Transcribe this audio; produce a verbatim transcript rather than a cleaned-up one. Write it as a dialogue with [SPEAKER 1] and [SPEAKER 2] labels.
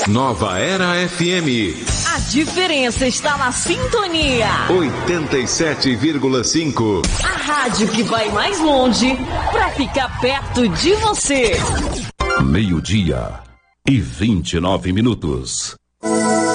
[SPEAKER 1] Nova Era F M.
[SPEAKER 2] A diferença está na sintonia.
[SPEAKER 1] oitenta e sete vírgula cinco.
[SPEAKER 2] A rádio que vai mais longe para ficar perto de você.
[SPEAKER 3] Meio-dia e vinte e nove minutos.